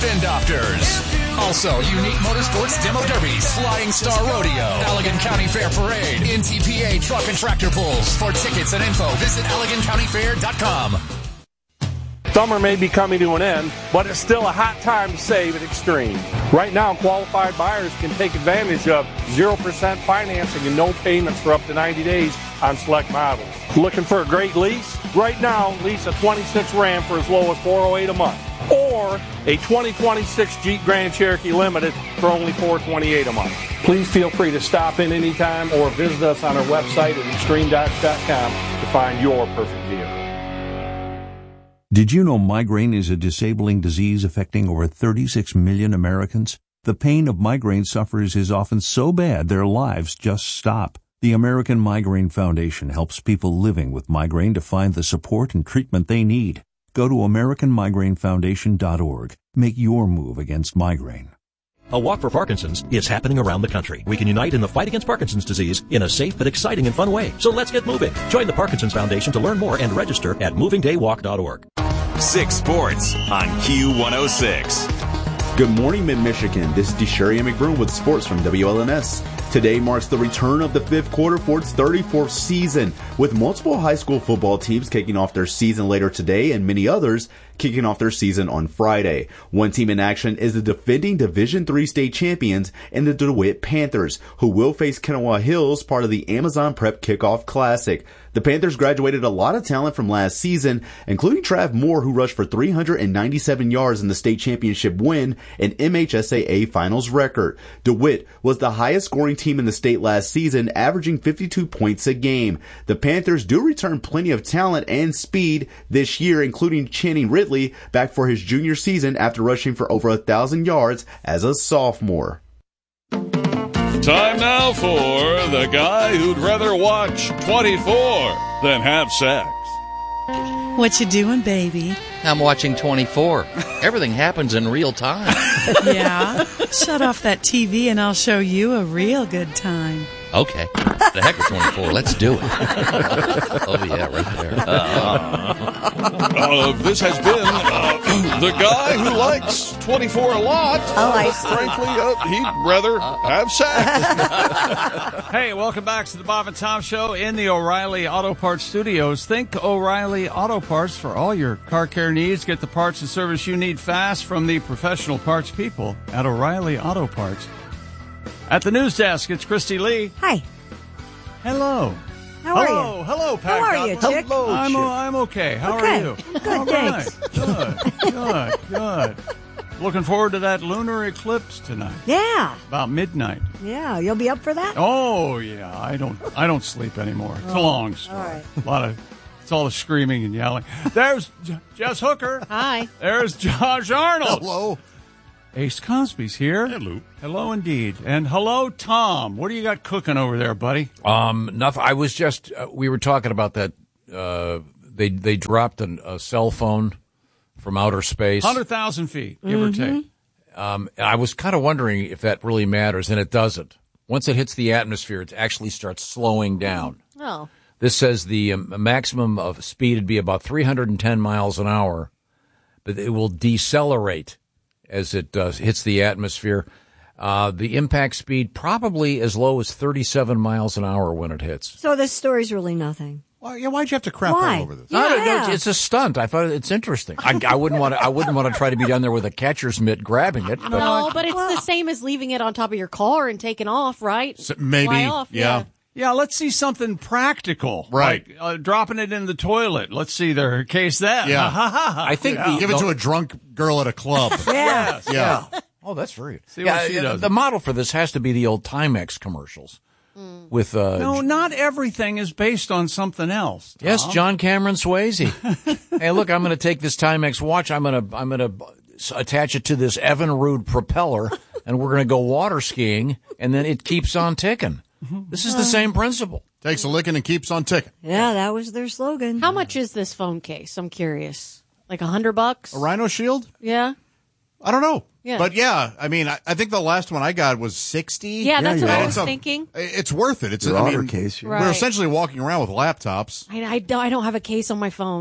Spin Doctors. Also, Unique Motorsports Demo Derbies, Flying Star Rodeo, Allegan County Fair Parade, NTPA Truck and Tractor Pulls. For tickets and info, visit AlleganCountyFair.com. Summer may be coming to an end, but it's still a hot time to save at Extreme. Right now, qualified buyers can take advantage of 0% financing and no payments for up to 90 days on select models. Looking for a great lease? Right now, lease a 26 Ram for as low as $408 a month. Or a 2026 Jeep Grand Cherokee Limited for only $428 a month. Please feel free to stop in anytime or visit us on our website at extremedodge.com to find your perfect vehicle. Did you know migraine is a disabling disease affecting over 36 million Americans? The pain of migraine sufferers is often so bad their lives just stop. The American Migraine Foundation helps people living with migraine to find the support and treatment they need. Go to AmericanMigraineFoundation.org. Make your move against migraine. A Walk for Parkinson's is happening around the country. We can unite in the fight against Parkinson's disease in a safe but exciting and fun way. So let's get moving. Join the Parkinson's Foundation to learn more and register at movingdaywalk.org. 6 Sports on Q106. Good morning, Mid-Michigan. This is DeSherry McBroom with sports from WLNS. Today marks the return of the fifth quarter for its 34th season, with multiple high school football teams kicking off their season later today and many others kicking off their season on Friday. One team in action is the defending Division III state champions and the DeWitt Panthers, who will face Kanawha Hills, part of the Amazon Prep Kickoff Classic. The Panthers graduated a lot of talent from last season, including Trav Moore, who rushed for 397 yards in the state championship win, an MHSAA finals record. DeWitt was the highest scoring team in the state last season, averaging 52 points a game. The Panthers do return plenty of talent and speed this year, including Channing Ridley, back for his junior season after rushing for over 1,000 yards as a sophomore. Time now for the guy who'd rather watch 24 than have sex. What you doing, baby? I'm watching 24. Everything happens in real time. Yeah. Shut off that TV and I'll show you a real good time. Okay. The heck with 24. Let's do it. Oh, yeah, right there. This has been the guy who likes 24 a lot. Oh, I see. Frankly, he'd rather have sex. Hey, welcome back to the Bob and Tom Show in the O'Reilly Auto Parts Studios. Think O'Reilly Auto Parts for all your car care needs. Get the parts and service you need fast from the professional parts people at O'Reilly Auto Parts. At the news desk, it's Christy Lee. Hi. Hello. How are you? Hello, Pat. How are you, Chick? Hello, I'm okay. How are you? Good, all thanks. Right. Good. Looking forward to that lunar eclipse tonight. Yeah. About midnight. Yeah, you'll be up for that? Oh, yeah. I don't sleep anymore. It's a long story. All right. It's all the screaming and yelling. There's Jess Hooker. Hi. There's Josh Arnold. Hello. Ace Cosby's here. Hello. Hello indeed. And hello, Tom. What do you got cooking over there, buddy? Nothing. I was just, we were talking about that, they dropped a cell phone from outer space. 100,000 feet, give or take. I was kind of wondering if that really matters, and it doesn't. Once it hits the atmosphere, it actually starts slowing down. Oh. This says the maximum of speed would be about 310 miles an hour, but it will decelerate as it hits the atmosphere. The impact speed probably as low as 37 miles an hour when it hits. So this story's really nothing. Well, yeah, why'd you have to crap all over this? No, it's a stunt. I thought it's interesting. I wouldn't want to try to be down there with a catcher's mitt grabbing it. But No, but it's the same as leaving it on top of your car and taking off, right? Maybe. Fly off, yeah. Yeah, let's see something practical. Right. Like, dropping it in the toilet. Let's see their case that. Yeah. I think give it to a drunk girl at a club. Yeah. Yeah. Oh, that's very. See what she does. The model for this has to be the old Timex commercials. With no, not everything is based on something else. Tom. Yes, John Cameron Swayze. Hey, look, I'm going to take this Timex watch. I'm going to attach it to this Evinrude propeller, and we're going to go water skiing, and then it keeps on ticking. This is the same principle. Takes a licking and keeps on ticking. Yeah, that was their slogan. How much is this phone case? I'm curious. Like $100? A Rhino Shield? Yeah. I don't know. Yeah. But yeah, I mean, I think the last one I got was $60. Yeah, that's what I was It's thinking. It's worth it. It's Your I otter mean, case. Right. We're essentially walking around with laptops. I don't have a case on my phone.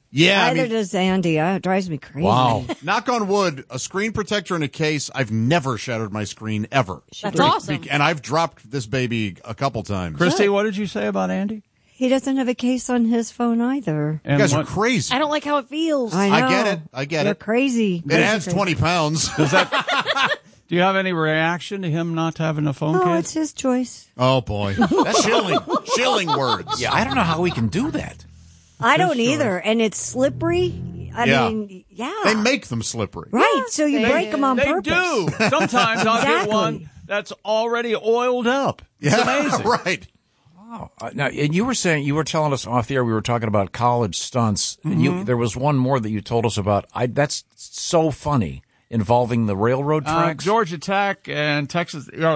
Yeah, Neither does Andy. It drives me crazy. Knock on wood, a screen protector in a case. I've never shattered my screen ever. That's awesome. And I've dropped this baby a couple times. Christy, what did you say about Andy? He doesn't have a case on his phone either. You guys are crazy. I don't like how it feels. I know. I get You're it. crazy. It adds 20 pounds. Do you have any reaction to him not having a phone Oh, case? it's his choice. Oh, boy. That's chilling words. Yeah, I don't know how we can do that. I don't either. And it's slippery. I mean, They make them slippery. Right. So you break them on purpose. They do. Sometimes I'll get Exactly. one that's already oiled up. It's amazing. Right. Wow. Now, and you were telling us off the air, we were talking about college stunts. And there was one more that you told us about. That's so funny. Involving the railroad tracks? Georgia Tech and Texas. In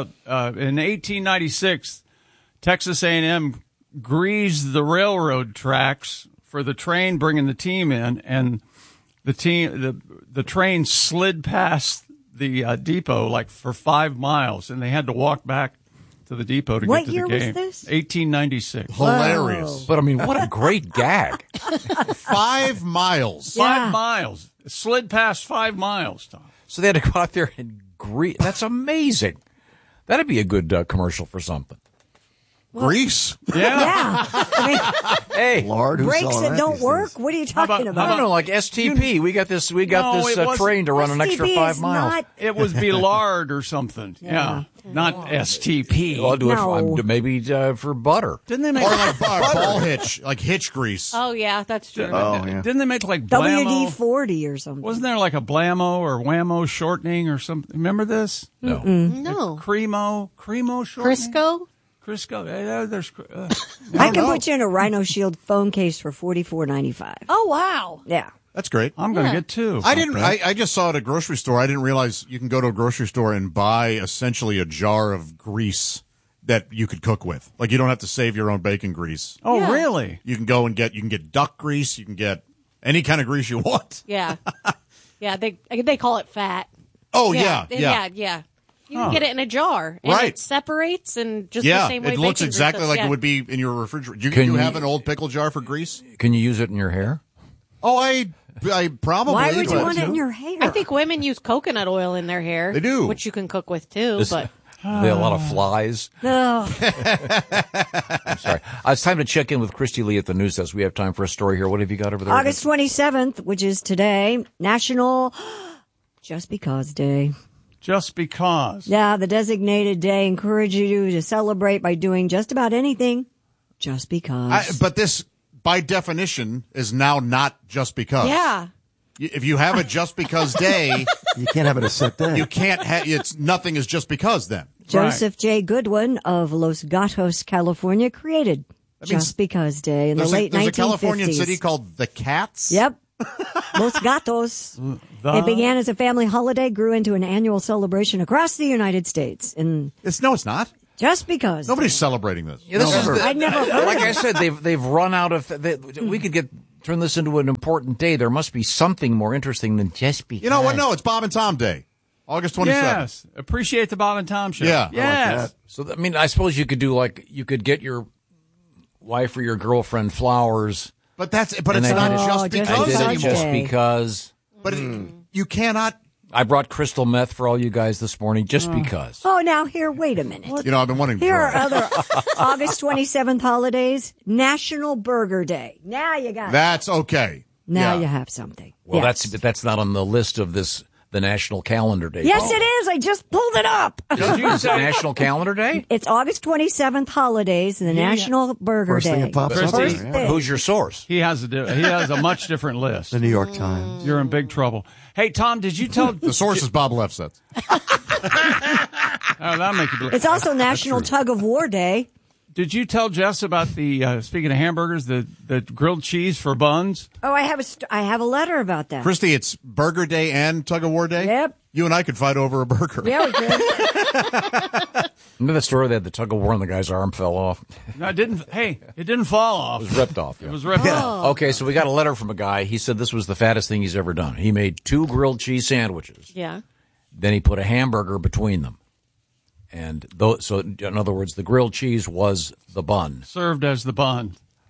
1896, Texas A&M greased the railroad tracks for the train bringing the team in, and the train slid past the depot like for 5 miles, and they had to walk back to the depot to What get to year the was game. this? 1896. Hilarious. But I mean, what a great gag. 5 miles. 5 miles. It slid past 5 miles, Tom. So they had to go out there and grease. That's amazing. That'd be a good commercial for something. Grease? Yeah. I mean, Hey, Lord, who brakes saw that don't these work? things? What are you talking I about? don't know, like STP. We got this No, it wasn't- train to run an extra STP 5 is miles. not- It was Billard or something. Yeah. Not STP. I'll do No. it for, maybe for butter. Didn't they make Or like ball hitch, like hitch grease. Oh, yeah, that's true. Oh, yeah. Didn't they make like Blammo? WD-40 or something. Wasn't there like a Blammo or Whammo shortening or something? Remember this? No. No. Cremo shortening? Crisco? There's. I can put you in a Rhino Shield phone case for $44.95. Oh, wow. Yeah. That's great. I'm going to get two. I just saw it at a grocery store. I didn't realize you can go to a grocery store and buy essentially a jar of grease that you could cook with. Like you don't have to save your own bacon grease. Oh, Yeah. really? You can go and you can get duck grease. You can get any kind of grease you want. Yeah. Yeah, they call it fat. Oh, Yeah. yeah. You can get it in a jar, and Right. it separates and just Yeah, the same way it looks bacon exactly grease like does. it would be in your refrigerator. Do Can you you- have an old pickle jar for grease? Can you use it in your hair? Oh, I probably. Why would you but- want it in your hair? I think women use coconut oil in their hair. They do. Which you can cook with, too. This- But There are a lot of flies. Ugh. I'm sorry. It's time to check in with Christy Lee at the news desk. We have time for a story here. What have you got over there? August 27th, which is today, National Just Because Day. Just because. Yeah, the designated day encourages you to celebrate by doing just about anything just because. But this, by definition, is now not just because. yeah. If you have a just because day, You can't have it a set day. you can't have. It's nothing is just because then. Joseph J. Goodwin of Los Gatos, California, created Just Because Day in the late 1950s. There's a Californian city called the Cats. Yep. Los Gatos. It began as a family holiday, grew into an annual celebration across the United States. And It's not. just because. Nobody's celebrating this. Yeah, this is the- I'd never heard like of I it. said, they've run out of. We could turn this into an important day. There must be something more interesting than just because. You know what? No, it's Bob and Tom Day, August 27th. Yes. Appreciate the Bob and Tom show. Yeah. I like Yes. So I mean, I suppose you could do you could get your wife or your girlfriend flowers. But it's And not I did it- just just I because did it anymore. just Day. because. But you cannot. I brought crystal meth for all you guys this morning just because. Oh, now here, wait a minute. You know, I've been wanting. Here are drugs. other August 27th holidays. National Burger Day. Now you got it. That's okay. Now Yeah. you have something. Well, Yes. that's not on the list of the National Calendar Day. Yes, it is. I just pulled it up. Did you say National Calendar Day? It's August 27th holidays, the National Burger First Day. thing that pops up. Christy, First Yeah. thing. Who's your source? He has a much different list. The New York Times. You're in big trouble. Hey, Tom, did you tell? The source is Bob Lefsetz. Oh, that'll make you believe. It's also National Tug of War Day. Did you tell Jess about the speaking of hamburgers, the grilled cheese for buns? Oh, I have a letter about that. Christy, it's Burger Day and Tug of War Day. Yep. You and I could fight over a burger. Yeah, we could. Remember the story they had the tug of war and the guy's arm fell off? No, it didn't. Hey, it didn't fall off. It was ripped off. It was ripped off. Okay, so we got a letter from a guy. He said this was the fattest thing he's ever done. He made 2 grilled cheese sandwiches. Yeah. Then he put a hamburger between them. And so in other words, the grilled cheese was the bun. Served as the bun.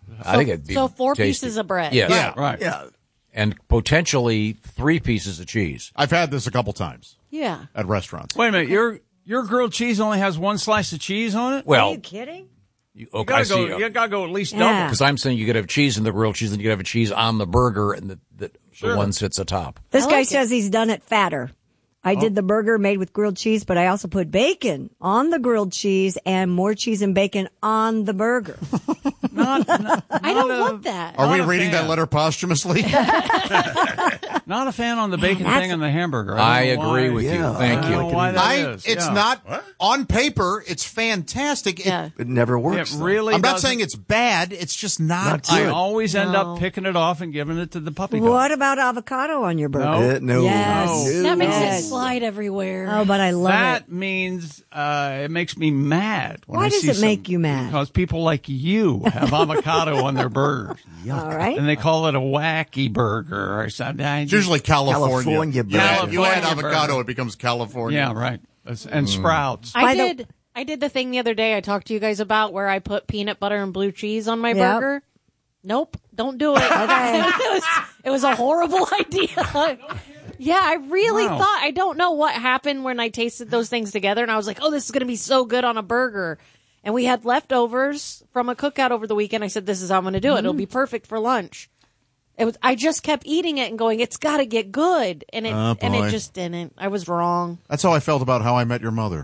I think it'd be So 4 tasty. pieces of bread. Yes. Yeah, Right. Yeah. And potentially 3 pieces of cheese. I've had this a couple times Yeah. at restaurants. Wait a minute. Your grilled cheese only has 1 slice of cheese on it? Well, Are you kidding? You I see. gotta go at least Yeah. double. Because I'm saying you could have cheese in the grilled cheese, and you could have a cheese on the burger, and the one sits atop. This I guy like says he's done it fatter. I did the burger made with grilled cheese, but I also put bacon on the grilled cheese and more cheese and bacon on the burger. I don't want that. Are we Not a reading fan. that letter posthumously? Not a fan on the bacon thing on the hamburger. I don't know agree why. with you. Yeah. Thank I you. don't know why that is. It's Yeah. not on paper. It's fantastic. It never It works. though. really I'm not doesn't- saying it's bad. It's just not. Not I good. always end No. up picking it off and giving it to the puppy dog. What about avocado on your burger? No. No. Yes. No. That makes Yes. it slide everywhere. Oh, but I love That it. means it makes me mad. When Why I does see it make you mad? Because people like you have avocado on their burgers. All right. And they call it a wacky burger or something. It's usually California. California You add California avocado, burger. it becomes California. Yeah, right. And Sprouts. I did the thing the other day I talked to you guys about where I put peanut butter and blue cheese on my Yep. burger. Nope, don't do it. Okay. it was a horrible idea. Yeah, I really Wow. thought, I don't know what happened when I tasted those things together, and I was like, oh, this is going to be so good on a burger. And we had leftovers from a cookout over the weekend. I said, this is how I'm going to do it. It'll be perfect for lunch. I just kept eating it and going, it's got to get good. And Oh, it boy. just didn't. I was wrong. That's how I felt about How I Met Your Mother.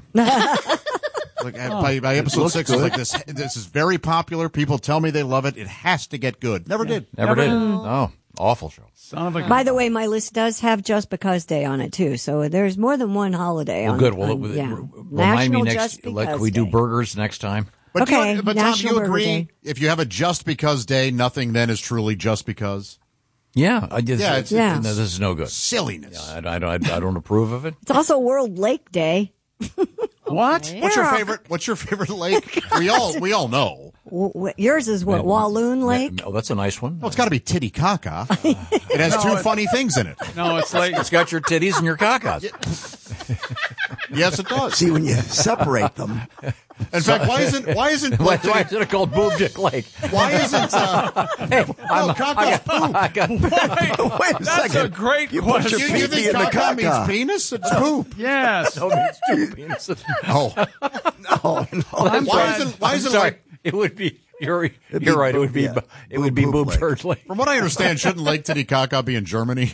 By episode 6, I was like, this is very popular. People tell me they love it. It has to get good. Never did. Never did. Oh, awful show. Son of a By the way, my list does have Just Because Day on it too, so there's more than one holiday. Well, on, good. Well, on- yeah. remind National me Just next. Like, Because we do Day. burgers next time. But Okay, Tom, do National you Burger agree? Day. If you have a just because day, nothing then is truly just because? Yeah, I just, Yeah, it's- Yeah. no, this is no good. Silliness. I don't approve of it. It's also World Lake Day. What? What's your favorite lake? We all know. Yours is what? Walloon Lake? Oh, that's a nice one. Well, it's got to be Titicaca. It has two funny things in it. No, it's like It's got your titties and your cacas. Yes, it does. See, when you separate them, In fact, why isn't Why is it called Boob Dick Lake? why isn't Hey, caca's poop? I got, wait a that's second. a great You put your question. You pee think in the caca means caca. penis? It's poop. Yes. no, it's two penises. Oh, Oh, no. why is it Sorry. like? It would be. You're right. It would be. yeah. It would be Boob Boob Turd Lake. From what I understand, shouldn't Lake Titicaca be in Germany?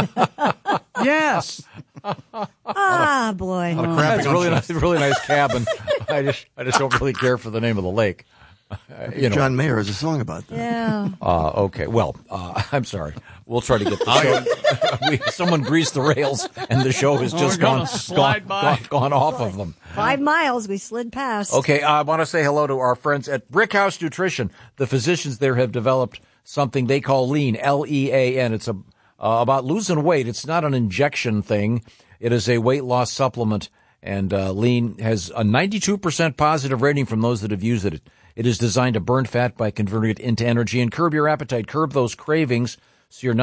Yes. Ah, boy. That's a really nice cabin. I just don't really care for the name of the lake. John Mayer has a song about that. Yeah. Okay. Well, I'm sorry. We'll try to get the show. Someone greased the rails, and the show has just we're gonna gone slide by. gone off of them. 5 miles we slid past. Okay, I want to say hello to our friends at Brickhouse Nutrition. The physicians there have developed something they call Lean, L-E-A-N. It's about losing weight. It's not an injection thing. It is a weight loss supplement, and Lean has a 92% positive rating from those that have used it. It is designed to burn fat by converting it into energy and curb your appetite, curb those cravings, so you're not